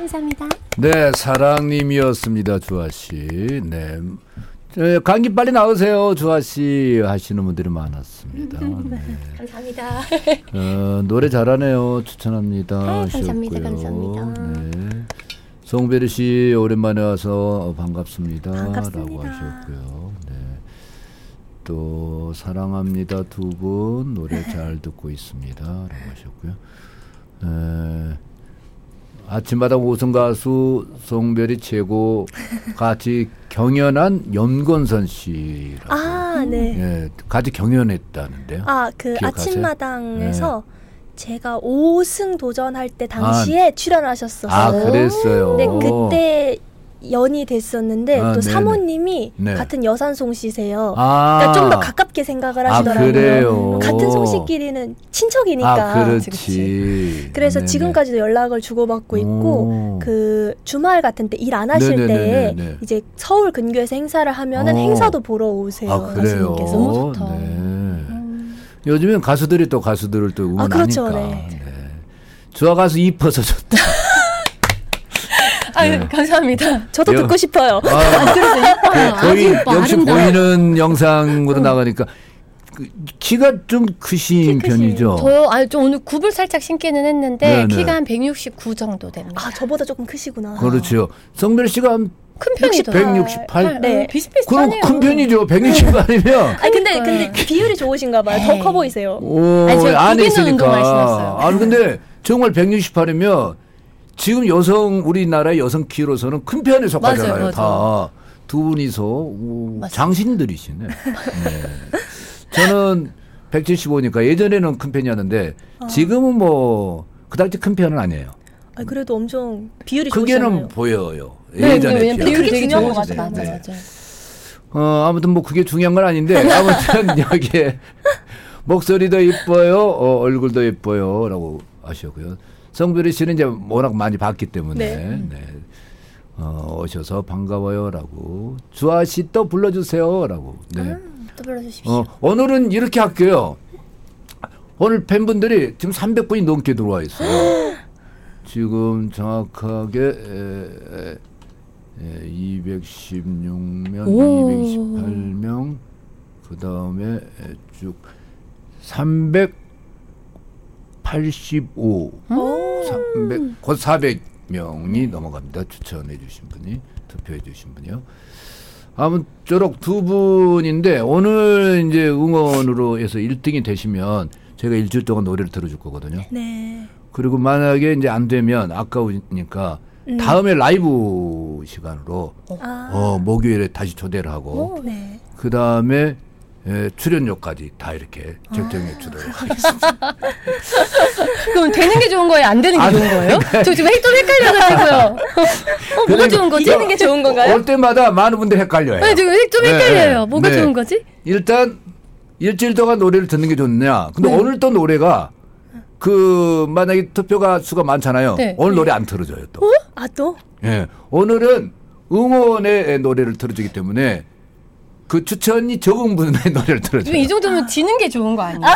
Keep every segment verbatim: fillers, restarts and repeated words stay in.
감사합니다. 네, 사랑님이었습니다, 주아 씨. 네. 네, 감기 빨리 나으세요, 주아 씨 하시는 분들이 많았습니다. 네. 감사합니다. 어, 노래 잘하네요. 추천합니다. 아, 감사합니다. 하셨고요. 감사합니다. 네. 송베리 씨 오랜만에 와서 반갑습니다. 반갑습니다. 라고 하셨고요. 네. 또 사랑합니다 두 분 노래 잘 듣고 있습니다. 라고 하셨고요. 에, 아침마당 우승 가수 송별이 최고 같이 경연한 연건선 씨라고. 아, 네. 예, 같이 경연했다는데요. 아, 그 기억하세요? 아침마당에서 네. 제가 오 승 도전할 때 당시에 아, 출연하셨었어요. 아, 그랬어요. 네, 그때 연이 됐었는데 아, 또 네네. 사모님이 네. 같은 여산송 씨세요. 아, 그러니까 좀 더 가깝게 생각을 하시더라고요. 아, 그래요. 같은 송씨끼리는 친척이니까. 아, 그렇지. 그래서 네네. 지금까지도 연락을 주고받고 있고 오. 그 주말 같은 때 일 안 하실 네네네네네. 때 이제 서울 근교에서 행사를 하면은 오. 행사도 보러 오세요. 아, 그래요. 가수님께서. 너무 좋다. 네. 음. 요즘엔 가수들이 또 가수들을 또 응원하니까. 아, 그렇죠. 네. 네. 주아 가수 이뻐서 좋다. 아유, 네. 감사합니다. 저도 여- 듣고 싶어요. 아, 안 들어서 예뻐요. 아주 보이, 예뻐. 역시 아름다워. 보이는 영상으로 나가니까 그, 키가 좀 크신 키 크신- 편이죠. 저요, 아니, 좀 오늘 굽을 살짝 신기는 했는데 네네. 키가 한 백육십구 정도 됩니다. 아, 저보다 조금 크시구나. 그렇죠. 성별 씨가 한 큰 편이죠. 백육십팔? 네. 비슷비슷하네요. 그럼 큰 편이죠. 백육십팔이면. 아니 근데 그러니까요. 근데 비율이 좋으신가 봐요. 더 에이. 커 보이세요. 오, 아니, 제가 안에 구기는 운동 많이 신었어요. 있으니까. 아니 근데 정말 백육십팔이면 지금 여성 우리나라의 여성 키로서는 큰 편에 속하잖아요. 맞아요, 다 두 분이서 오, 맞습니다. 장신들이시네. 네. 저는 백칠십오니까 예전에는 큰 편이었는데 어. 지금은 뭐 그다지 큰 편은 아니에요. 아 그래도 엄청 비율이 크게는 좋으시잖아요. 보여요. 네, 예전에 왜냐면 비하면. 비율이 그게 되게 중요한 좋은 것 것 같아요. 같아요. 네. 맞아, 맞아. 어, 아무튼 뭐 그게 중요한 건 아닌데 아무튼 여기에 목소리도 예뻐요, 어, 얼굴도 예뻐요라고 하셨고요. 성별이 씨는 이제 워낙 많이 봤기 때문에 네. 네. 어, 오셔서 반가워요라고. 주아 씨 또 불러주세요라고. 네. 음, 또 불러주십시오. 어, 오늘은 이렇게 할게요. 오늘 팬분들이 지금 삼백 분이 넘게 들어와 있어요. 지금 정확하게 에, 에, 에, 이백십육 명, 오. 이백이십팔 명, 그 다음에 쭉 삼백팔십오, 삼백, 곧 사백 명이 넘어갑니다. 추천해 주신 분이, 투표해 주신 분이요. 아무쪼록 두 분인데 오늘 이제 응원으로 해서 일 등이 되시면 제가 일주일 동안 노래를 들어줄 거거든요. 네. 그리고 만약에 이제 안 되면 아까우니까 음. 다음에 라이브 시간으로 아. 어, 목요일에 다시 초대를 하고 오, 네. 그 다음에 출연료까지 다 이렇게 결정해 주도록 하겠습니다. 그럼 되는 게 좋은 거예요? 안 되는 게 좋은 거예요? 저 지금 좀 헷갈려가지고요. 어, 뭐가 그러니까 좋은 거지? 되는 게 좋은 건가요? 올 때마다 많은 분들 헷갈려요. 네, 지금 좀 네, 헷갈려요. 네. 뭐가 네. 좋은 거지? 일단 일주일 동안 노래를 듣는 게 좋냐. 근데 네. 오늘 또 노래가 그 만약에 투표가 수가 많잖아요. 네. 오늘 노래 안 틀어줘요 또. 아 또? 예, 오늘은 응원의 노래를 틀어주기 때문에 그 추천이 적은 분의 노래를 틀어줘요. 이 정도면 지는 게 좋은 거 아니에요?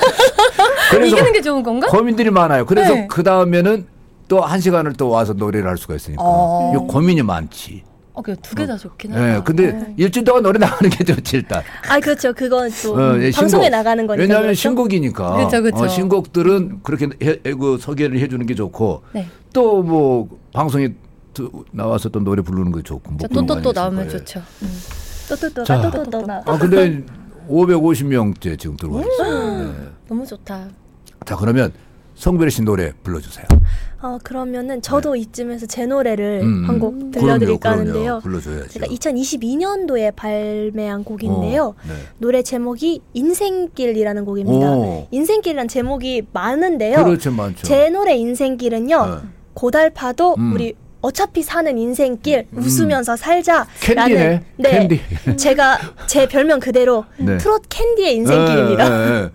그래서 이기는 게 좋은 건가? 고민들이 많아요. 그래서 네. 그 다음에는 또 한 시간을 또 와서 노래를 할 수가 있으니까 어. 이 고민이 많지. 어, 두 개 다 좋긴 예, 하다. 근데 어. 일주일 동안 노래 나가는 게 좋지 일단. 아 그렇죠. 그건 또 어, 예, 방송에 신곡. 나가는 거니까. 왜냐하면 그렇죠? 신곡이니까. 그쵸, 그쵸. 어, 신곡들은 그렇게 해, 그 소개를 해주는 게 좋고 네. 또 뭐 방송에 또 나와서 또 노래 부르는 거 좋고. 뭐 그런 거 또 또 또 많이 있을 나오면 거예요. 좋죠. 음. 또또또 자. 또또또 나. 아 근데 오백오십 명째 지금 들어와 있어요. 네. 너무 좋다. 자 그러면 성별의 씨 노래 불러주세요. 어 그러면은 저도 이쯤에서 제 노래를 네. 음, 한 곡 음. 들려드릴까 그럼요, 그럼요. 하는데요. 불러줘야죠. 제가 이천이십이 년도에 발매한 곡인데요. 어, 네. 노래 제목이 인생길이라는 곡입니다. 오. 인생길이란 제목이 많은데요. 그렇죠, 많죠. 제 노래 인생길은요. 네. 고달파도 음. 우리 어차피 사는 인생길 음. 웃으면서 살자라는 캔디네. 네, 캔디. 제가 제 별명 그대로 네. 트롯 캔디의 인생길입니다. 네, 네, 네.